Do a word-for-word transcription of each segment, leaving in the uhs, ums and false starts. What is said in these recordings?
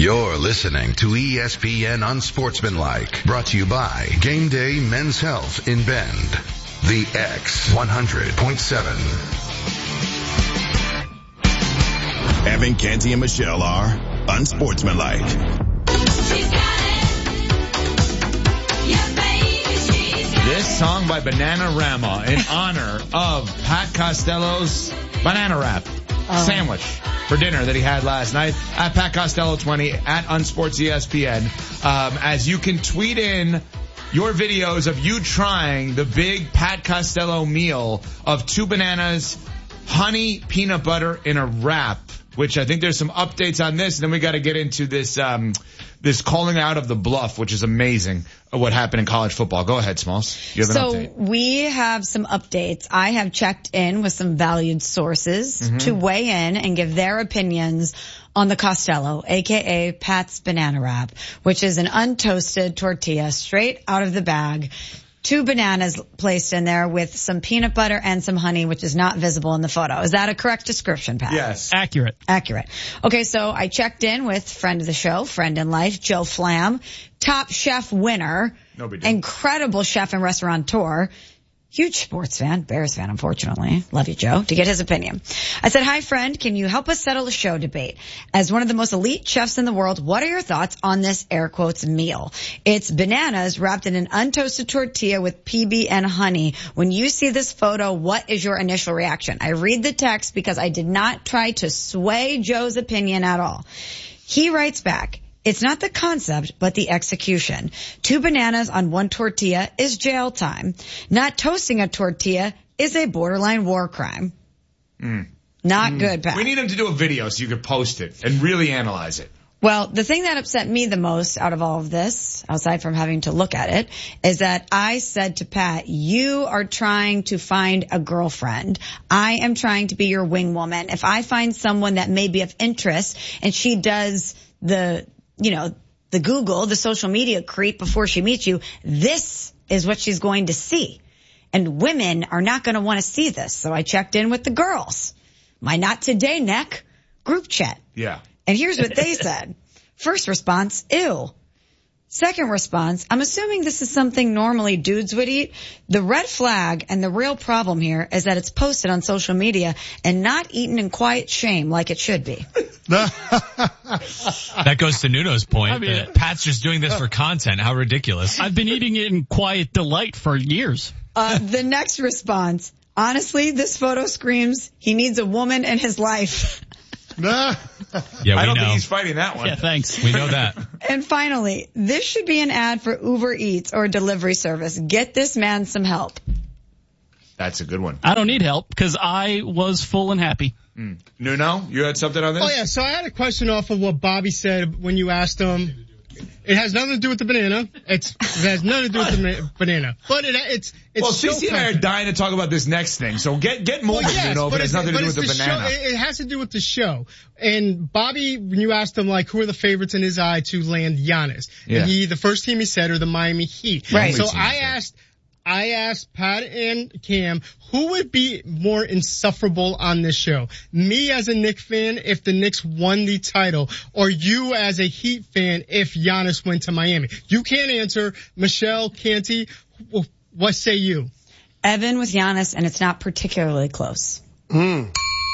You're listening to E S P N Unsportsmanlike, brought to you by Game Day Men's Health in Bend. The X one hundred point seven. Evan, Canty, and Michelle are Unsportsmanlike. She's got it. Yeah, baby, she's got This song by Bananarama in honor of Pat Costello's banana wrap Oh. sandwich for dinner that he had last night at Pat Costello twenty at Unsports E S P N. Um, as you can tweet in your videos of you trying the big Pat Costello meal of two bananas, honey, peanut butter in a wrap, which I think there's some updates on this. And then we got to get into this, um, this calling out of the bluff, which is amazing, what happened in college football. Go ahead, Smalls. You have an So update. we have some updates. I have checked in with some valued sources Mm-hmm. to weigh in and give their opinions on the Costello, aka Pat's Banana Wrap, which is an untoasted tortilla straight out of the bag. Two bananas placed in there with some peanut butter and some honey, which is not visible in the photo. Is that a correct description, Pat? Yes. Accurate. Accurate. Okay, so I checked in with friend of the show, friend in life, Joe Flam, top chef winner, No big deal. incredible chef and restaurateur, huge sports fan, Bears fan, unfortunately. Love you, Joe, to get his opinion. I said, hi, friend, can you help us settle the show debate? As one of the most elite chefs in the world, what are your thoughts on this air quotes meal? It's bananas wrapped in an untoasted tortilla with P B and honey. When you see this photo, what is your initial reaction? I read the text because I did not try to sway Joe's opinion at all. He writes back, it's not the concept, but the execution. Two bananas on one tortilla is jail time. Not toasting a tortilla is a borderline war crime. Mm. Not good, Pat. We need him to do a video so you could post it and really analyze it. Well, the thing that upset me the most out of all of this, aside from having to look at it, is that I said to Pat, you are trying to find a girlfriend. I am trying to be your wing woman. If I find someone that may be of interest and she does the, you know, the Google, the social media creep before she meets you, this is what she's going to see. And women are not going to want to see this. So I checked in with the girls. My Not Today Neck group chat. Yeah. And here's what they said. First response, ew. Second response, I'm assuming this is something normally dudes would eat. The red flag and the real problem here is that it's posted on social media and not eaten in quiet shame like it should be. That goes to Nuno's point. I mean, that Pat's just doing this for content. How ridiculous. I've been eating it in quiet delight for years. Uh, the next response, honestly, this photo screams he needs a woman in his life. Yeah, we I don't know. think he's fighting that one. Yeah, thanks. We know that. And finally, this should be an ad for Uber Eats or a delivery service. Get this man some help. That's a good one. I don't need help because I was full and happy. Mm. Nuno, you had something on this? Oh, yeah. So I had a question off of what Bobby said when you asked him. It has nothing to do with the banana. It's, it has nothing to do with the ma- banana. But it, it's, it's Well, so Cece and I are perfect. dying to talk about this next thing. So get get moving, Well, yes, Nuno, if but it has it's- nothing to but do with it's the the banana. Show, it, it has to do with the show. And Bobby, when you asked him, like, who are the favorites in his eye to land Giannis? Yeah. And he, the first team he said are the Miami Heat. Right. So Only team I he said. asked, I asked Pat and Cam, who would be more insufferable on this show? Me as a Knicks fan if the Knicks won the title, or you as a Heat fan if Giannis went to Miami? You can't answer. Michelle, Canty, what say you? Evan with Giannis, and it's not particularly close. Hmm.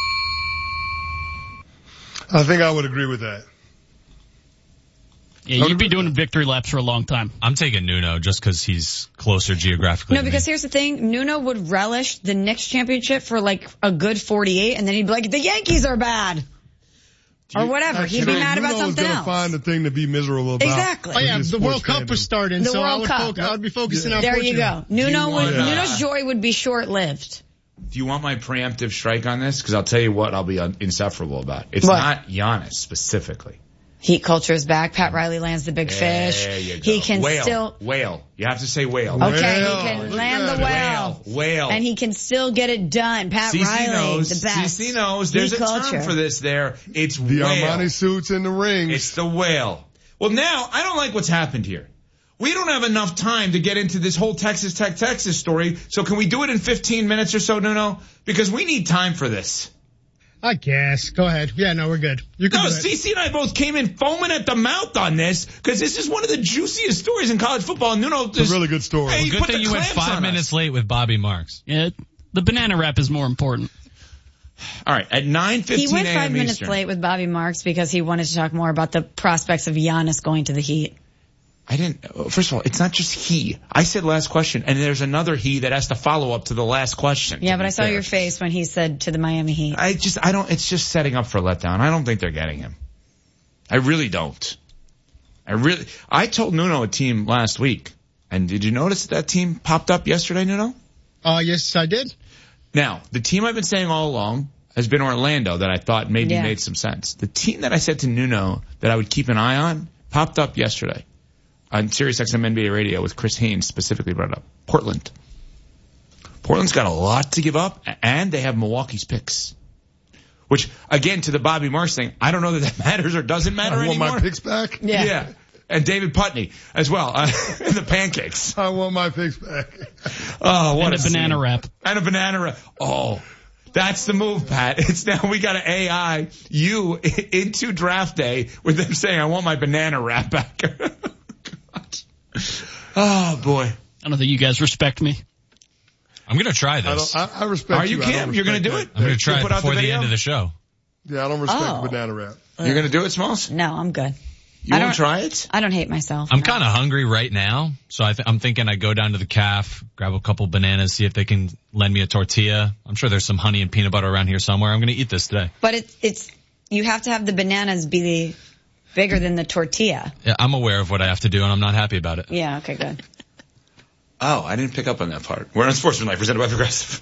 I think I would agree with that. Yeah, you'd be doing victory laps for a long time. I'm taking Nuno just because he's closer geographically. No, to because me. here's the thing. Nuno would relish the Knicks championship for like a good forty-eight, and then he'd be like, the Yankees are bad. Or whatever. He'd be Nuno mad about was something gonna else. find the thing to be miserable about. Exactly. Oh yeah, He's a the World sports Cup fandom. was starting, The so I World would, Cup. fo- I would be focusing on There you Portugal. go. Nuno would, want- Nuno's joy would be short-lived. Do you want my preemptive strike on this? Because I'll tell you what I'll be un- insufferable about. It's What? not Giannis specifically. Heat culture is back. Pat Riley lands the big fish. There you go. He can whale. still, Whale. You have to say whale. okay, Whale. he can Look land at the it. whale. Whale. Whale. And he can still get it done. Pat C C Riley, knows. the best. C C knows. There's Heat a culture. term for this there. It's The whale. Armani suits and the rings. It's the whale. Well, now, I don't like what's happened here. We don't have enough time to get into this whole Texas Tech Texas story, so can we do it in fifteen minutes or so, Nuno? Because we need time for this. I guess. Go ahead. Yeah, no, we're good. You can No, do it. Cece and I both came in foaming at the mouth on this because this is one of the juiciest stories in college football. And Nuno, It's a really good story. Hey, Good put thing the you went clamps five on minutes us. late with Bobby Marks. Yeah, the banana wrap is more important. All right, at nine fifteen He went five a.m. minutes Eastern. late with Bobby Marks because he wanted to talk more about the prospects of Giannis going to the Heat. I didn't. First of all, it's not just he. I said last question, and there's another he that has to follow up to the last question. Yeah, to but be I saw fair. your face when he said to the Miami Heat. I just, I don't. It's just setting up for a letdown. I don't think they're getting him. I really don't. I really. I told Nuno a team last week, and did you notice that, that team popped up yesterday, Nuno? Uh, yes, I did. Now, the team I've been saying all along has been Orlando that I thought maybe Yeah. made some sense. The team that I said to Nuno that I would keep an eye on popped up yesterday on Sirius X M N B A Radio with Chris Haynes specifically brought it up. Portland. Portland's got a lot to give up, and they have Milwaukee's picks. Which, again, to the Bobby Marks thing, I don't know that that matters or doesn't matter I want anymore. my picks back. Yeah. Yeah. And David Putney as well. Uh, and the pancakes. I want my picks back. Oh, what And a a banana scene. wrap. And a banana wrap. Oh, that's the move, Pat. It's now we got to A I you into draft day with them saying, I want my banana wrap back. God. Oh, boy. I don't think you guys respect me. I'm going to try I, this. don't, I, I respect Are you, I Cam? don't You're going to do respect it? I'm going to try You'll it put out the before the, video? end of the show. that. Yeah, I don't respect Oh. banana wrap. You're going to do it, Smalls? No, I'm good. You I won't don't- try it? I don't hate myself. I'm no. kind of hungry right now, so I th- I'm thinking I go down to the calf, grab a couple bananas, see if they can lend me a tortilla. I'm sure there's some honey and peanut butter around here somewhere. I'm going to eat this today. But it's, it's, you have to have the bananas be the, bigger than the tortilla. Yeah, I'm aware of what I have to do, and I'm not happy about it. Yeah, okay, good. Oh, I didn't pick up on that part. We're on Sportsman Life, presented by Progressive.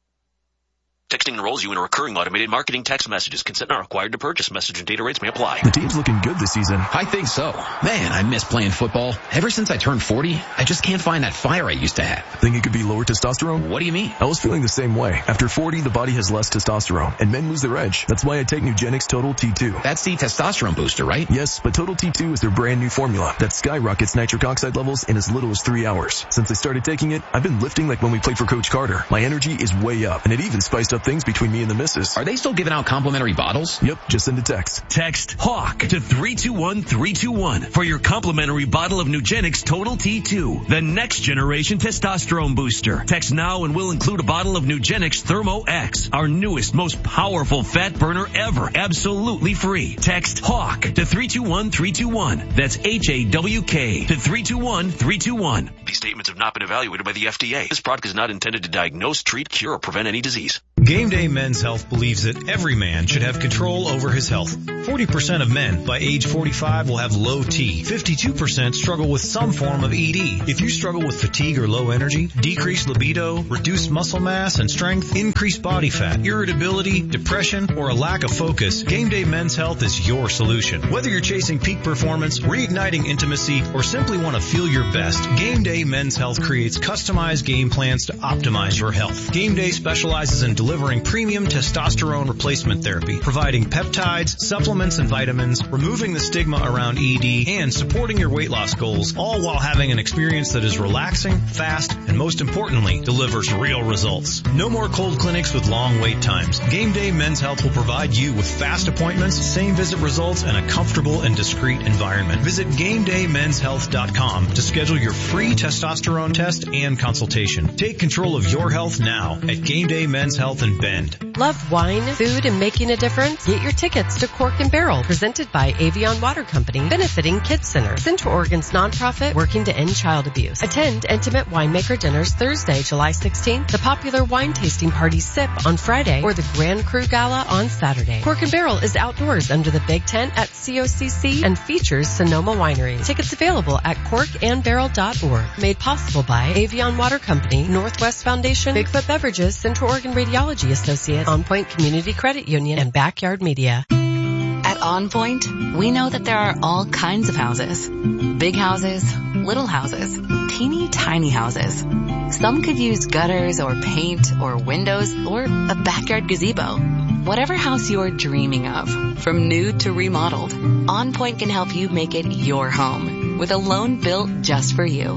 Texting enrolls you in a recurring automated marketing text messages. Consent not required to purchase. Message and data rates may apply. The team's looking good this season. I think so. Man, I miss playing football. Ever since I turned forty, I just can't find that fire I used to have. Think it could be lower testosterone? What do you mean? I was feeling the same way. After forty, the body has less testosterone, and men lose their edge. That's why I take Nugenix Total T two. That's the testosterone booster, right? Yes, but Total T two is their brand new formula that skyrockets nitric oxide levels in as little as three hours. Since I started taking it, I've been lifting like when we played for Coach Carter. My energy is way up, and it even spiced up things between me and the missus. Are they still giving out complimentary bottles? Yep, just send a text. Text HAWK to three two one three two one for your complimentary bottle of Nugenix Total T two, the next generation testosterone booster. Text now and we'll include a bottle of Nugenix Thermo X, our newest, most powerful fat burner ever, absolutely free. Text HAWK to three two one three two one. That's H A W K to three two one three two one. These statements have not been evaluated by the F D A. This product is not intended to diagnose, treat, cure, or prevent any disease. Game Day Men's Health believes that every man should have control over his health. forty percent of men by age forty-five will have low T. fifty-two percent struggle with some form of E D. If you struggle with fatigue or low energy, decreased libido, reduced muscle mass and strength, increased body fat, irritability, depression, or a lack of focus, Game Day Men's Health is your solution. Whether you're chasing peak performance, reigniting intimacy, or simply want to feel your best, Game Day Men's Health creates customized game plans to optimize your health. Game Day specializes in delivering premium testosterone replacement therapy, providing peptides, supplements, and vitamins, removing the stigma around E D, and supporting your weight loss goals, all while having an experience that is relaxing, fast, and most importantly, delivers real results. No more cold clinics with long wait times. Game Day Men's Health will provide you with fast appointments, same visit results, and a comfortable and discreet environment. Visit game day men's health dot com to schedule your free testosterone test and consultation. Take control of your health now at Game Day Men's Health in Bend. Love wine, food, and making a difference? Get your tickets to Cork and Barrel, presented by Avion Water Company, benefiting Kids Center, Central Oregon's nonprofit working to end child abuse. Attend intimate winemaker dinners Thursday, July sixteenth, the popular wine tasting party Sip on Friday, or the Grand Cru Gala on Saturday. Cork and Barrel is outdoors under the Big Tent at C O C C and features Sonoma Winery. Tickets available at cork and barrel dot org. Made possible by Avion Water Company, Northwest Foundation, Bigfoot Beverages, Central Oregon Radiology Associates, On Point Community Credit Union, and Backyard Media. At On Point, we know that there are all kinds of houses. Big houses, little houses, teeny tiny houses. Some could use gutters or paint or windows or a backyard gazebo. Whatever house you're dreaming of, from new to remodeled, On Point can help you make it your home with a loan built just for you.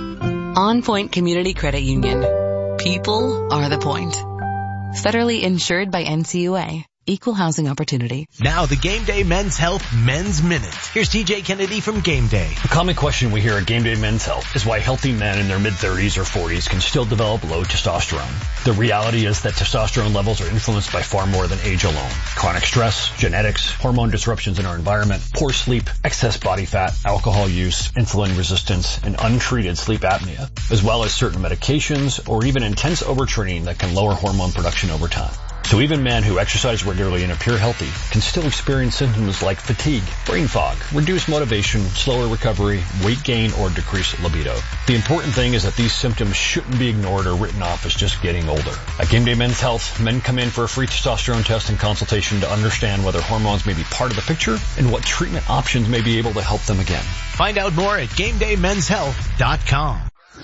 On Point Community Credit Union. People are the point. Federally insured by N C U A. Equal housing opportunity. Now the Game Day Men's Health Men's Minute. Here's T J Kennedy from Game Day. A common question we hear at Game Day Men's Health is why healthy men in their mid-thirties or forties can still develop low testosterone. The reality is that testosterone levels are influenced by far more than age alone. Chronic stress, genetics, hormone disruptions in our environment, poor sleep, excess body fat, alcohol use, insulin resistance, and untreated sleep apnea, as well as certain medications or even intense overtraining that can lower hormone production over time. So even men who exercise regularly and appear healthy can still experience symptoms like fatigue, brain fog, reduced motivation, slower recovery, weight gain, or decreased libido. The important thing is that these symptoms shouldn't be ignored or written off as just getting older. At Game Day Men's Health, men come in for a free testosterone test and consultation to understand whether hormones may be part of the picture and what treatment options may be able to help them again. Find out more at game day men's health dot com.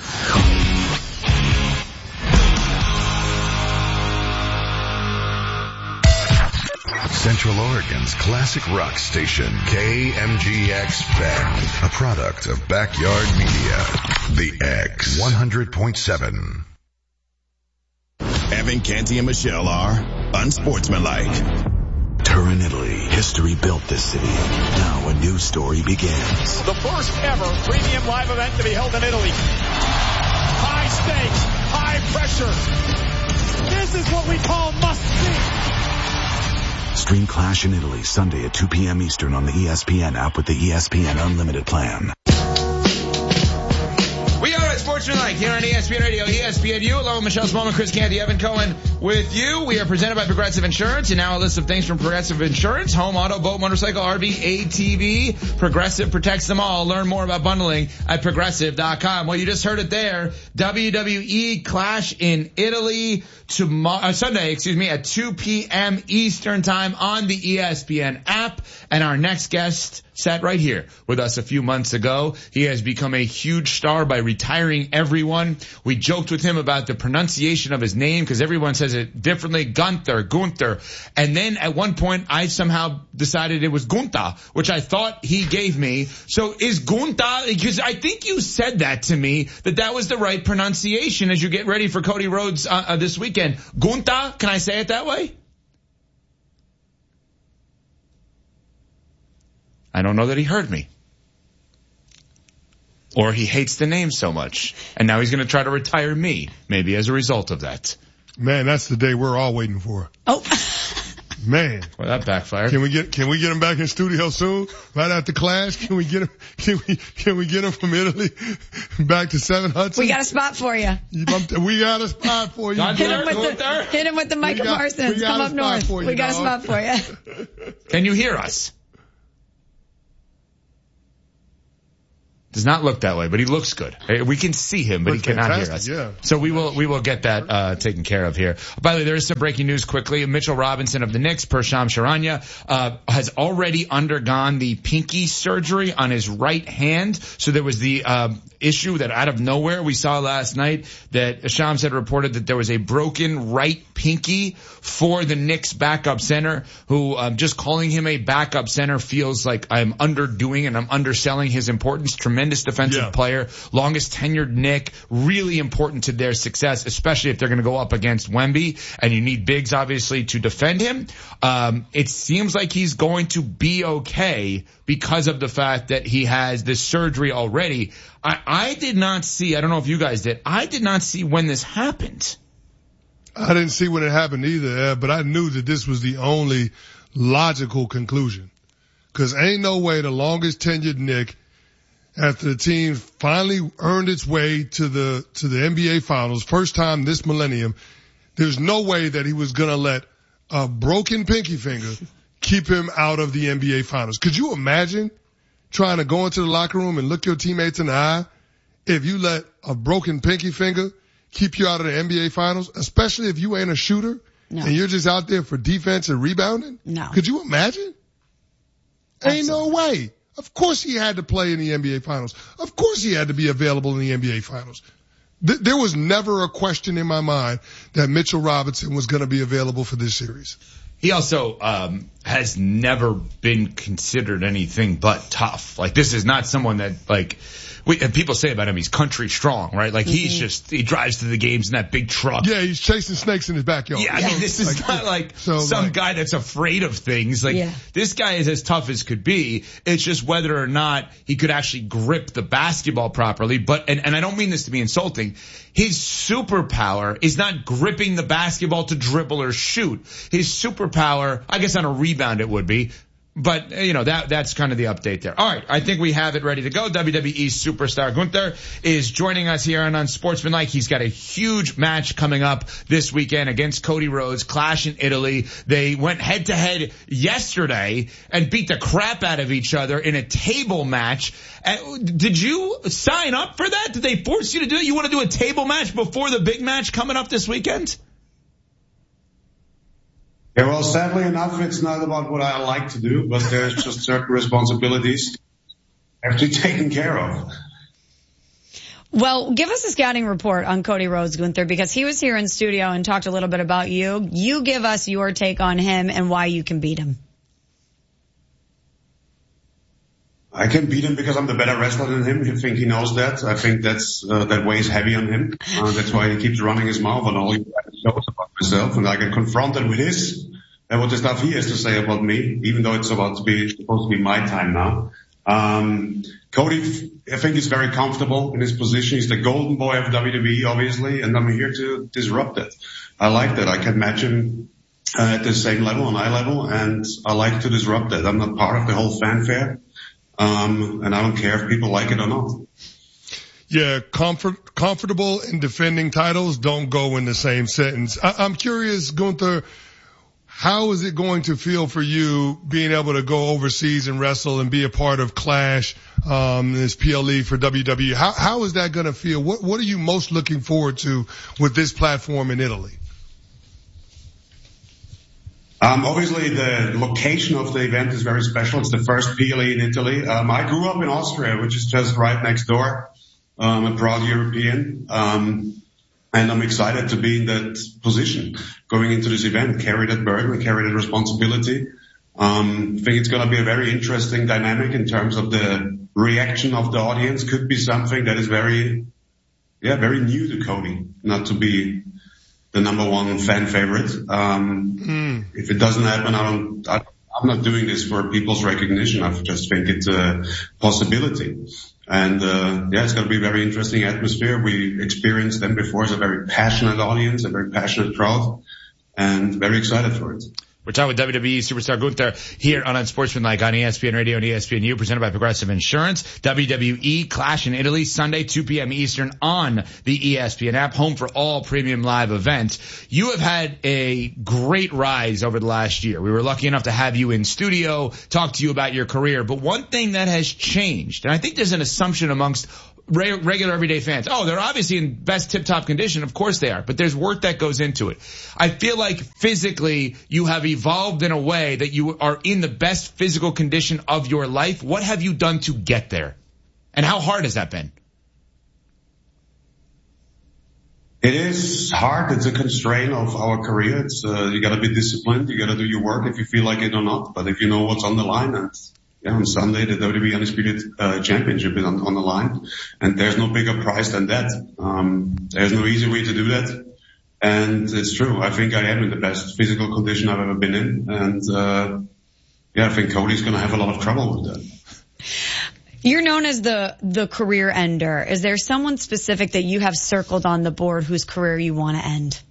Central Oregon's classic rock station, K M G X Bend, a product of Backyard Media. The X one hundred point seven. Evan Canty and Michelle are unsportsmanlike. Turin, Italy. History built this city. Now a new story begins. The first ever premium live event to be held in Italy. High stakes, high pressure. This is what we call must see. Stream Clash in Italy Sunday at two p.m. Eastern on the E S P N app with the E S P N Unlimited plan. We are at Sportsmanlike here on E S P N Radio, E S P N U. Along with Michelle Smallman, Chris Canty, Evan Cohen with you. We are presented by Progressive Insurance, and now a list of things from Progressive Insurance: home, auto, boat, motorcycle, R V, A T V. Progressive protects them all. Learn more about bundling at progressive dot com. Well, you just heard it there. W W E Clash in Italy tomorrow, uh, Sunday, excuse me, at two p.m. Eastern time on the E S P N app. And our next guest sat right here with us a few months ago. He has become a huge star by retiring everyone. We joked with him about the pronunciation of his name because everyone says it differently. Gunther, Gunther. And then at one point I somehow decided it was Gunta, which I thought he gave me. So is Gunta, because I think you said that to me, that that was the right pronunciation as you get ready for Cody Rhodes uh, uh, this weekend. Gunta, can I say it that way? I don't know that he heard me. Or he hates the name so much. And now he's going to try to retire me, maybe as a result of that. Man, that's the day we're all waiting for. Oh. Man. Well, that backfired. Can we get, can we get him back in studio soon? Right after Clash? Can we get him, can we, can we get him from Italy back to Seven Hudson? We got a spot for you. We got a spot for you. Hit him with the, hit him with the Micah got, Parsons. Come up north. You, we got dog. a spot for you. Can you hear us? Does not look that way, but he looks good. We can see him, but he cannot hear us. Yeah. So we will we will get that uh taken care of here. By the way, there is some breaking news quickly. Mitchell Robinson of the Knicks, Persham Sharanya, uh has already undergone the pinky surgery on his right hand. So there was the uh, issue that out of nowhere we saw last night that Shams had reported that there was a broken right pinky for the Knicks backup center, who um, just calling him a backup center feels like I'm underdoing and I'm underselling his importance. Tremendous defensive yeah. player, longest tenured Knick, really important to their success, especially if they're going to go up against Wemby, and you need bigs obviously to defend him. Um, it seems like he's going to be okay because of the fact that he has this surgery already. I, I did not see, I don't know if you guys did, I did not see when this happened. I didn't see when it happened either, but I knew that this was the only logical conclusion. Cause ain't no way the longest tenured Knick, after the team finally earned its way to the, to the N B A finals, first time this millennium, there's no way that he was gonna let a broken pinky finger keep him out of the N B A finals. Could you imagine trying to go into the locker room and look your teammates in the eye if you let a broken pinky finger keep you out of the N B A finals, especially if you ain't a shooter no. and you're just out there for defense and rebounding? No. Could you imagine? Absolutely. Ain't no way. Of course he had to play in the N B A finals. Of course he had to be available in the N B A finals. Th- there was never a question in my mind that Mitchell Robinson was going to be available for this series. He also, um, has never been considered anything but tough. Like, this is not someone that, like, we, and people say about him, he's country strong, right? Like, mm-hmm. he's just, he drives to the games in that big truck. Yeah, he's chasing snakes in his backyard. Yeah, I mean, this is like, not like so, some like, guy that's afraid of things. Like, yeah. this guy is as tough as could be. It's just whether or not he could actually grip the basketball properly. But, and, and I don't mean this to be insulting, his superpower is not gripping the basketball to dribble or shoot. His superpower, I guess on a rebound it would be, but, you know, that that's kind of the update there. All right, I think we have it ready to go. W W E superstar Gunther is joining us here on Unsportsmanlike. He's got a huge match coming up this weekend against Cody Rhodes, Clash in Italy. They went head-to-head yesterday and beat the crap out of each other in a table match. Did you sign up for that? Did they force you to do it? You want to do a table match before the big match coming up this weekend? Yeah, well, sadly enough, it's not about what I like to do, but there's just certain responsibilities I have to be taken care of. Well, give us a scouting report on Cody Rhodes, Gunther, because he was here in studio and talked a little bit about you. You give us your take on him and why you can beat him. I can beat him because I'm the better wrestler than him. I think he knows that. I think that's uh, that weighs heavy on him. Uh, that's why he keeps running his mouth on all he knows about myself, and I get confronted with his and what the stuff he has to say about me, even though it's about to be supposed to be my time now. Um, Cody, I think he's very comfortable in his position. He's the golden boy of W W E, obviously, and I'm here to disrupt it. I like that. I can match him uh, at the same level, on eye level, and I like to disrupt it. I'm not part of the whole fanfare. Um, and I don't care if people like it or not. Yeah, comfort, comfortable in defending titles don't go in the same sentence. I, I'm curious, Gunther, how is it going to feel for you being able to go overseas and wrestle and be a part of Clash, um, this P L E for W W E? How, how is that going to feel? What, what are you most looking forward to with this platform in Italy? Um, obviously the location of the event is very special. It's the first P L E in Italy. Um, I grew up in Austria, which is just right next door. Um, a proud European. Um, and I'm excited to be in that position going into this event, carry that burden, carry that responsibility. Um, I think it's going to be a very interesting dynamic in terms of the reaction of the audience. Could be something that is very, yeah, very new to Cody, not to be the number one fan favorite. Um, mm. If it doesn't happen, I don't, I, I'm not doing this for people's recognition. I just think it's a possibility. And, uh, yeah, it's going to be a very interesting atmosphere. We experienced them before as a very passionate audience, a very passionate crowd, and very excited for it. We're talking with W W E superstar Gunther here on Unsportsmanlike on E S P N Radio and E S P N U, presented by Progressive Insurance. W W E Clash in Italy, Sunday, two p.m. Eastern on the E S P N app, home for all premium live events. You have had a great rise over the last year. We were lucky enough to have you in studio, talk to you about your career. But one thing that has changed, and I think there's an assumption amongst regular everyday fans. Oh, they're obviously in best tip-top condition. Of course they are. But there's work that goes into it. I feel like physically you have evolved in a way that you are in the best physical condition of your life. What have you done to get there? And how hard has that been? It is hard. It's a constraint of our career. It's, uh, you gotta be disciplined. You gotta do your work if you feel like it or not. But if you know what's on the line, and yeah, on Sunday, the W W E Undisputed uh, Championship is on, on the line, and there's no bigger prize than that. Um, there's no easy way to do that, and it's true. I think I am in the best physical condition I've ever been in, and uh, yeah, I think Cody's going to have a lot of trouble with that. You're known as the the career ender. Is there someone specific that you have circled on the board whose career you want to end?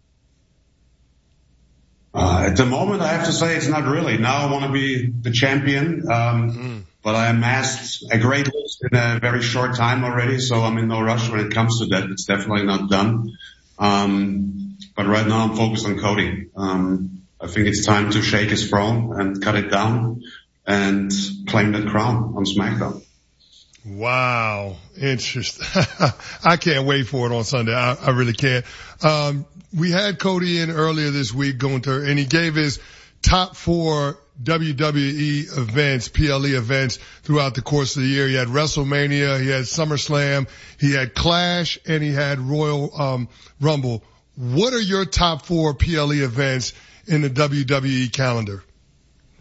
Uh, at the moment, I have to say it's not really. Now I want to be the champion, um, mm. but I amassed a great list in a very short time already, so I'm in no rush when it comes to that. It's definitely not done. Um, but right now I'm focused on Cody. Um, I think it's time to shake his throne and cut it down and claim that crown on SmackDown. Wow. Interesting. I can't wait for it on Sunday. I, I really can't. Um, we had Cody in earlier this week, Gunther, and he gave his top four W W E events, P L E events throughout the course of the year. He had WrestleMania, he had SummerSlam, he had Clash, and he had Royal um, Rumble. What are your top four P L E events in the W W E calendar?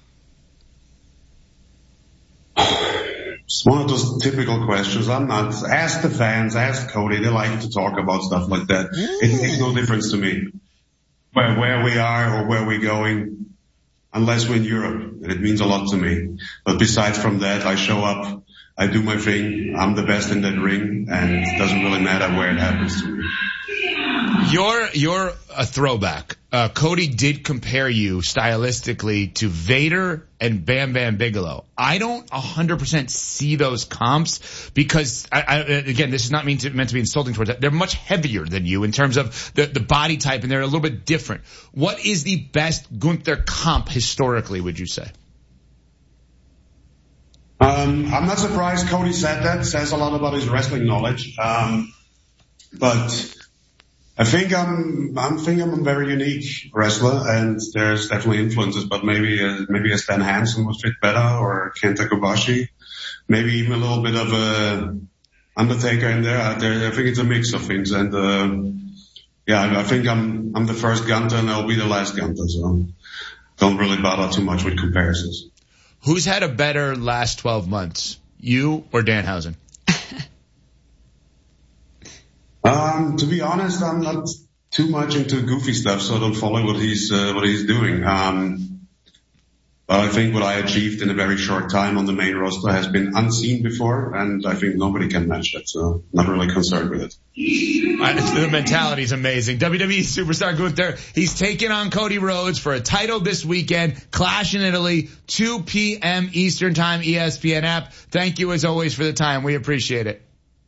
It's one of those typical questions. I'm not. Ask the fans, ask Cody. They like to talk about stuff like that. It makes no difference to me where, where we are or where we're going, unless we're in Europe. And it means a lot to me. But besides from that, I show up, I do my thing. I'm the best in that ring, and it doesn't really matter where it happens to me. You're, you're a throwback. Uh, Cody did compare you stylistically to Vader and Bam Bam Bigelow. I don't one hundred percent see those comps because, I, I, again, this is not mean to, meant to be insulting towards that. They're much heavier than you in terms of the, the body type, and they're a little bit different. What is the best Gunther comp historically, would you say? Um, I'm not surprised Cody said that. It says a lot about his wrestling knowledge. Um, but I think I'm, I'm think I'm a very unique wrestler, and there's definitely influences, but maybe, uh, maybe a Stan Hansen would fit better, or Kenta Kobashi. Maybe even a little bit of a Undertaker in there. I, there, I think it's a mix of things, and, uh, yeah, I think I'm, I'm the first Gunther, and I'll be the last Gunther, so don't really bother too much with comparisons. Who's had a better last twelve months, you or Danhausen? Um, to be honest, I'm not too much into goofy stuff, so I don't follow what he's, uh, what he's doing. Um, but I think what I achieved in a very short time on the main roster has been unseen before, and I think nobody can match that, so not really concerned with it. The mentality is amazing. W W E superstar Gunther, he's taking on Cody Rhodes for a title this weekend. Clash in Italy, two p.m. Eastern Time, E S P N app. Thank you as always for the time. We appreciate it.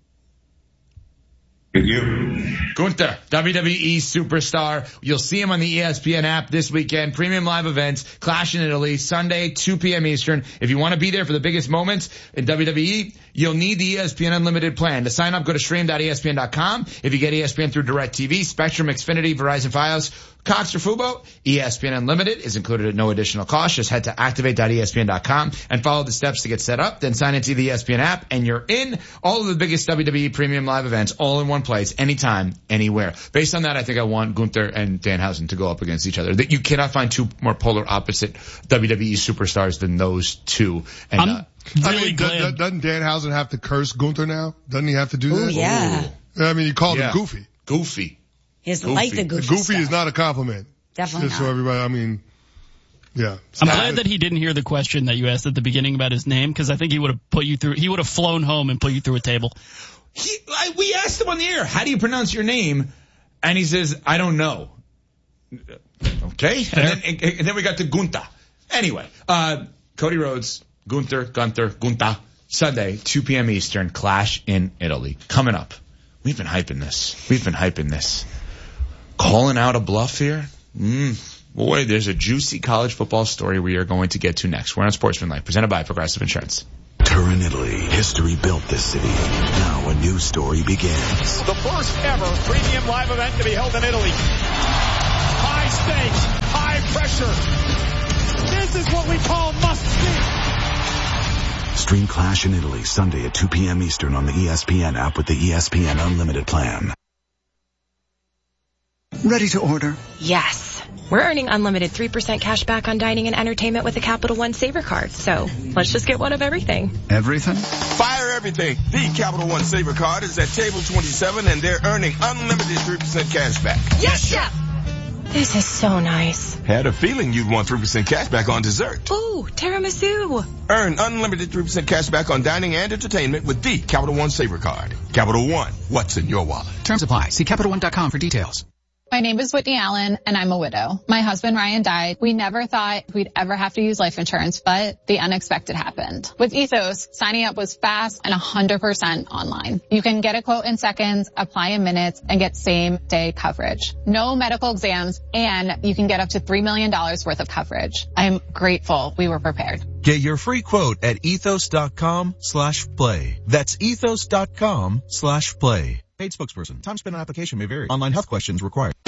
Thank you. Gunther, W W E superstar. You'll see him on the E S P N app this weekend. Premium live events, Clash in Italy, Sunday, two p.m. Eastern. If you want to be there for the biggest moments in W W E, you'll need the E S P N Unlimited plan. To sign up, go to stream dot E S P N dot com. If you get E S P N through DirecTV, Spectrum, Xfinity, Verizon Fios, Cox or Fubo, E S P N Unlimited is included at no additional cost. Just head to activate dot E S P N dot com and follow the steps to get set up. Then sign into the E S P N app and you're in. All of the biggest W W E premium live events all in one place, anytime, anywhere. Based on that, I think I want Gunther and Danhausen to go up against each other. That you cannot find two more polar opposite W W E superstars than those two. And, I'm uh, really I mean, does, doesn't Danhausen have to curse Gunther now? Doesn't he have to do Ooh, that? yeah. I mean, you called yeah. him goofy. Goofy. His Goofy. like the goofy Goofy stuff. is not a compliment. Definitely Just not. so everybody, I mean, yeah. I'm glad that he didn't hear the question that you asked at the beginning about his name, because I think he would have put you through, he would have flown home and put you through a table. He, I, we asked him on the air, how do you pronounce your name? And he says, I don't know. Okay. And then, and, and then we got to Gunther. Anyway, uh, Cody Rhodes, Gunther, Gunther, Gunther, Sunday, two p.m. Eastern, Clash in Italy. Coming up. We've been hyping this. We've been hyping this. Calling out a bluff here? Mm, boy, there's a juicy college football story we are going to get to next. We're on Sportsmanlike, presented by Progressive Insurance. Turin, Italy. History built this city. Now a new story begins. The first ever premium live event to be held in Italy. High stakes, high pressure. This is what we call must-see. Stream Clash in Italy Sunday at two p.m. Eastern on the E S P N app with the E S P N Unlimited plan. Ready to order? Yes. We're earning unlimited three percent cash back on dining and entertainment with a Capital One Saver card. So let's just get one of everything. Everything? Fire everything. The Capital One Saver card is at table twenty-seven and they're earning unlimited three percent cash back. Yes, Chef! This is so nice. Had a feeling you'd want three percent cash back on dessert. Ooh, tiramisu. Earn unlimited three percent cash back on dining and entertainment with the Capital One Saver card. Capital One, what's in your wallet? Terms apply. See Capital One dot com for details. My name is Whitney Allen, and I'm a widow. My husband, Ryan, died. We never thought we'd ever have to use life insurance, but the unexpected happened. With Ethos, signing up was fast and one hundred percent online. You can get a quote in seconds, apply in minutes, and get same-day coverage. No medical exams, and you can get up to three million dollars worth of coverage. I'm grateful we were prepared. Get your free quote at ethos.com slash play. That's ethos.com slash play. Paid spokesperson. Time spent on application may vary. Online health questions required.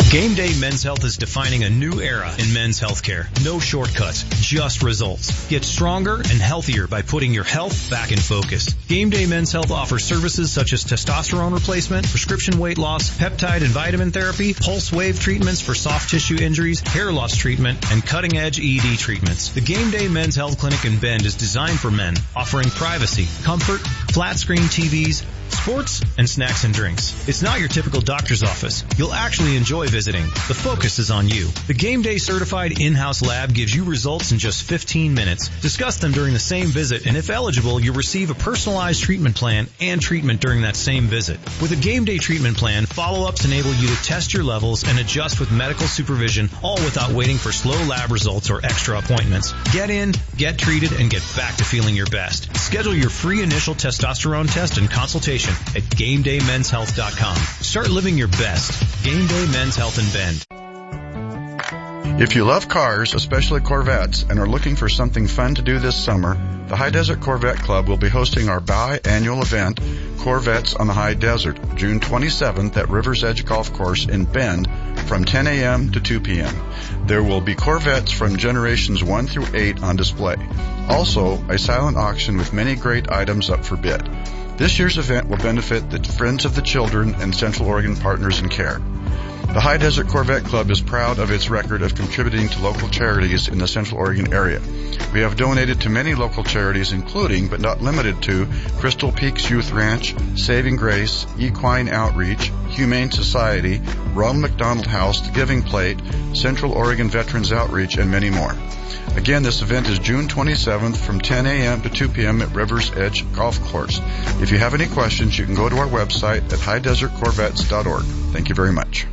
Game Day Men's Health is defining a new era in men's healthcare. No shortcuts, just results. Get stronger and healthier by putting your health back in focus. Game Day Men's Health offers services such as testosterone replacement, prescription weight loss, peptide and vitamin therapy, pulse wave treatments for soft tissue injuries, hair loss treatment, and cutting-edge E D treatments. The Game Day Men's Health Clinic in Bend is designed for men, offering privacy, comfort, flat screen T Vs, sports, and snacks and drinks. It's not your typical doctor's office. You'll actually enjoy visiting. The focus is on you. The Game Day certified in-house lab gives you results in just fifteen minutes. Discuss them during the same visit, and if eligible, you'll receive a personalized treatment plan and treatment during that same visit. With a Game Day treatment plan, follow-ups enable you to test your levels and adjust with medical supervision, all without waiting for slow lab results or extra appointments. Get in, get treated, and get back to feeling your best. Schedule your free initial testosterone test and consultation at game day men's health dot com. Start living your best. Game Day Men's Health in Bend. If you love cars, especially Corvettes, and are looking for something fun to do this summer, the High Desert Corvette Club will be hosting our biannual event, Corvettes on the High Desert, June twenty-seventh at River's Edge Golf Course in Bend from ten a.m. to two p.m. There will be Corvettes from generations one through eight on display. Also, a silent auction with many great items up for bid. This year's event will benefit the Friends of the Children and Central Oregon Partners in Care. The High Desert Corvette Club is proud of its record of contributing to local charities in the Central Oregon area. We have donated to many local charities, including, but not limited to, Crystal Peaks Youth Ranch, Saving Grace, Equine Outreach, Humane Society, Ronald McDonald House, The Giving Plate, Central Oregon Veterans Outreach, and many more. Again, this event is June twenty-seventh from ten a.m. to two p.m. at River's Edge Golf Course. If you have any questions, you can go to our website at high desert corvettes dot org. Thank you very much.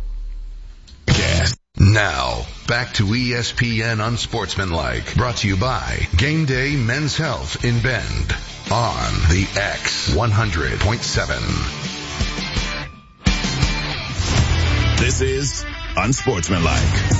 Now, back to E S P N Unsportsmanlike, brought to you by Game Day Men's Health in Bend on the X one hundred point seven. This is Unsportsmanlike.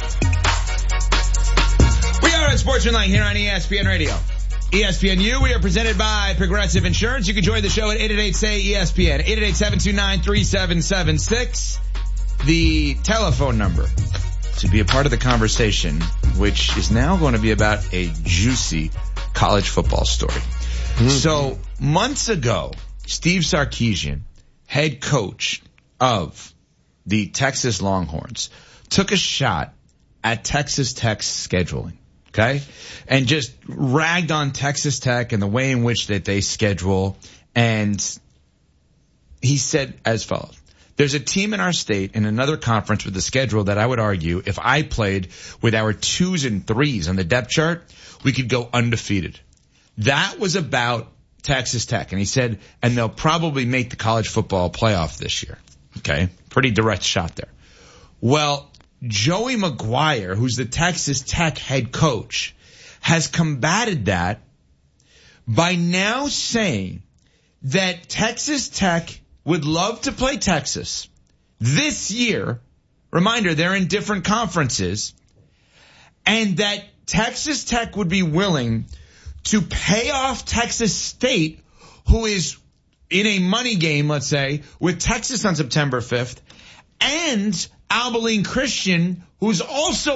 We are Unsportsmanlike here on E S P N Radio. E S P N U, we are presented by Progressive Insurance. You can join the show at eight eight eight, S A Y, E S P N, eight eight eight, seven two nine, three seven seven six. The telephone number to be a part of the conversation, which is now going to be about a juicy college football story. Mm-hmm. So months ago, Steve Sarkisian, head coach of the Texas Longhorns, took a shot at Texas Tech's scheduling. Okay. And just ragged on Texas Tech and the way in which that they schedule. And he said as follows. There's a team in our state in another conference with a schedule that I would argue if I played with our twos and threes on the depth chart, we could go undefeated. That was about Texas Tech. And he said, and they'll probably make the college football playoff this year. Okay. Pretty direct shot there. Well, Joey McGuire, who's the Texas Tech head coach, has combated that by now saying that Texas Tech would love to play Texas this year. Reminder, they're in different conferences. And that Texas Tech would be willing to pay off Texas State, who is in a money game, let's say, with Texas on September fifth, and Abilene Christian, who's also